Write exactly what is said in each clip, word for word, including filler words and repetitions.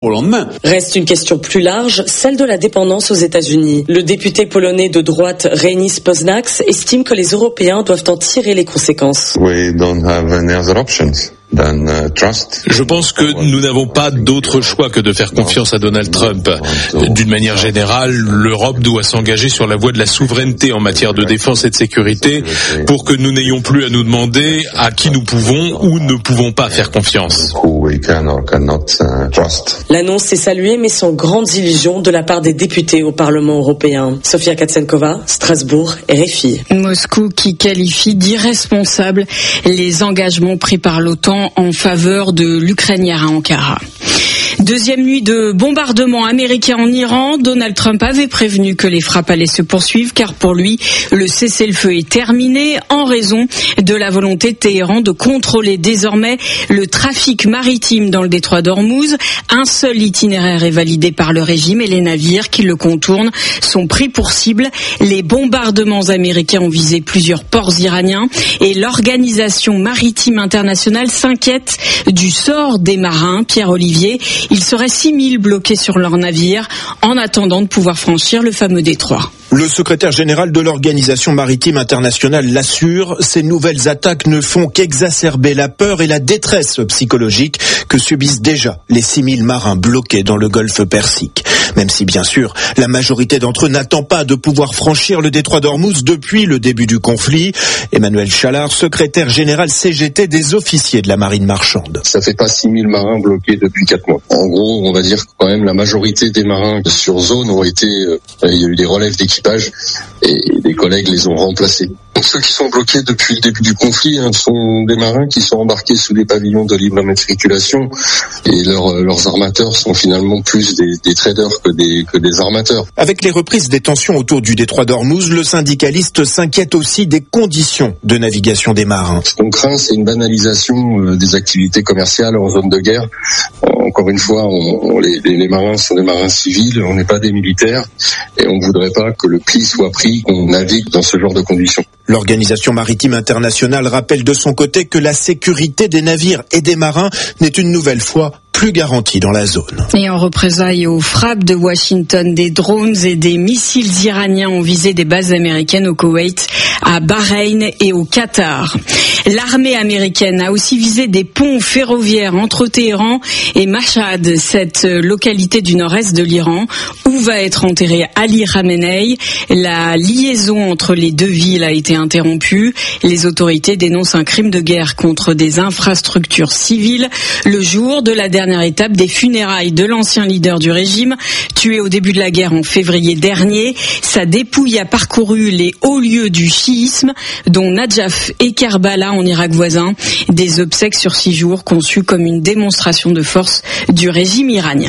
au lendemain. Reste une question plus large, celle de la dépendance aux États-Unis. Le député polonais de droite Reinis Poznax estime que les Européens doivent en tirer les conséquences. We don't have any other options. Je pense que nous n'avons pas d'autre choix que de faire confiance à Donald Trump. D'une manière générale, l'Europe doit s'engager sur la voie de la souveraineté en matière de défense et de sécurité pour que nous n'ayons plus à nous demander à qui nous pouvons ou ne pouvons pas faire confiance. L'annonce est saluée mais sans grandes illusions de la part des députés au Parlement européen. Sofia Katsenkova, Strasbourg, R F I. Moscou qui qualifie d'irresponsables les engagements pris par l'OTAN en faveur de l'Ukraine à Ankara. Deuxième nuit de bombardement américain en Iran. Donald Trump avait prévenu que les frappes allaient se poursuivre car pour lui, le cessez-le-feu est terminé en raison de la volonté de Téhéran de contrôler désormais le trafic maritime dans le détroit d'Ormuz. Un seul itinéraire est validé par le régime et les navires qui le contournent sont pris pour cible. Les bombardements américains ont visé plusieurs ports iraniens et l'Organisation maritime internationale s'inquiète du sort des marins. Pierre Olivier, il serait six mille bloqués sur leurs navires en attendant de pouvoir franchir le fameux détroit. Le secrétaire général de l'Organisation maritime internationale l'assure, ces nouvelles attaques ne font qu'exacerber la peur et la détresse psychologique que subissent déjà les six mille marins bloqués dans le golfe Persique. Même si, bien sûr, la majorité d'entre eux n'attend pas de pouvoir franchir le détroit d'Ormuz depuis le début du conflit. Emmanuel Chalard, secrétaire général C G T des officiers de la marine marchande. Ça fait pas six mille marins bloqués depuis quatre mois. En gros, on va dire que quand même la majorité des marins sur zone ont été, euh, il y a eu des relèves d'équipage et des collègues les ont remplacés. Donc, ceux qui sont bloqués depuis le début du conflit hein, sont des marins qui sont embarqués sous des pavillons de libre immatriculation et leurs, leurs armateurs sont finalement plus des, des traders que des, que des armateurs. Avec les reprises des tensions autour du détroit d'Ormuz, le syndicaliste s'inquiète aussi des conditions de navigation des marins. Ce qu'on craint, c'est une banalisation euh, des activités commerciales en zone de guerre. Encore une fois, on, on, les, les marins sont des marins civils, on n'est pas des militaires et on ne voudrait pas que le pli soit pris, qu'on navigue dans ce genre de conditions. L'Organisation maritime internationale rappelle de son côté que la sécurité des navires et des marins n'est une nouvelle fois plus garantie dans la zone. Et en représailles aux frappes de Washington, des drones et des missiles iraniens ont visé des bases américaines au Koweït, à Bahreïn et au Qatar. L'armée américaine a aussi visé des ponts ferroviaires entre Téhéran et Mashhad, cette localité du nord-est de l'Iran, où va être enterré Ali Khamenei. La liaison entre les deux villes a été interrompue. Les autorités dénoncent un crime de guerre contre des infrastructures civiles le jour de la dernière étape des funérailles de l'ancien leader du régime, tué au début de la guerre en février dernier. Sa dépouille a parcouru les hauts lieux du chiisme, dont Nadjaf et Kerbala en Irak voisin. Des obsèques sur six jours conçues comme une démonstration de force du régime iranien.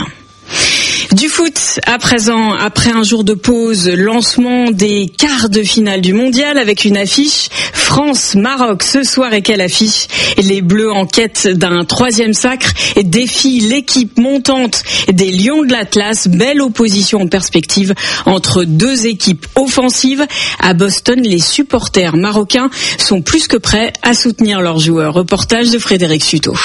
Du foot, à présent, après un jour de pause, lancement des quarts de finale du mondial avec une affiche France-Maroc ce soir. Et quelle affiche! Les Bleus en quête d'un troisième sacre défient l'équipe montante des Lions de l'Atlas. Belle opposition en perspective entre deux équipes offensives. À Boston, les supporters marocains sont plus que prêts à soutenir leurs joueurs. Reportage de Frédéric Suto.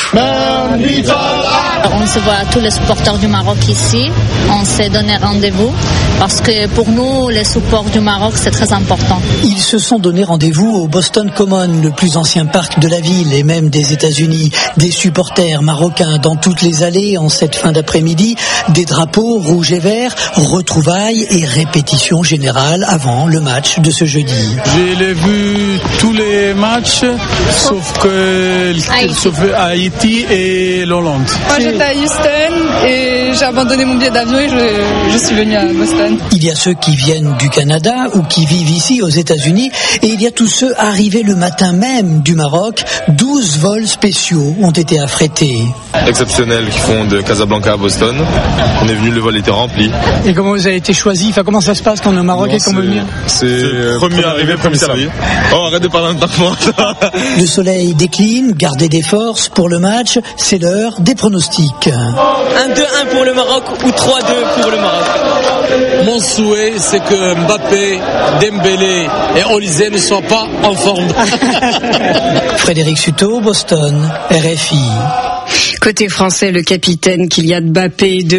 On se voit tous les supporters du Maroc ici. On s'est donné rendez-vous parce que pour nous, les supports du Maroc, c'est très important. Ils se sont donné rendez-vous au Boston Common, le plus ancien parc de la ville et même des États-Unis. Des supporters marocains dans toutes les allées en cette fin d'après-midi, des drapeaux rouges et verts, retrouvailles et répétitions générales avant le match de ce jeudi. J'ai vu tous les matchs, sauf que Haïti. sauf Haïti et l'Hollande. Moi j'étais à Houston et j'ai abandonné mon billet d'avion et je, je suis venue à Boston. Il y a ceux qui viennent du Canada ou qui vivent ici aux États-Unis et il y a tous ceux arrivés le matin même du Maroc. douze vols spéciaux ont été affrétés. Exceptionnels qui font de Casablanca à Boston. On est venu, le vol était rempli. Et comment vous avez été choisi? Enfin, comment ça se passe quand on est au Maroc non, et qu'on veut venir? C'est euh, premier arrivé, premier servi. Oh, arrête de parler de moi. Le soleil décline, gardez des forces pour le match, c'est l'heure des pronostics. un deux un pour le Maroc ou trois deux pour le Maroc. Mon souhait, c'est que Mbappé, Dembélé et Olysée ne soient pas en forme. Frédéric Suto, Boston, R F I. Côté français, le capitaine Kylian Mbappé de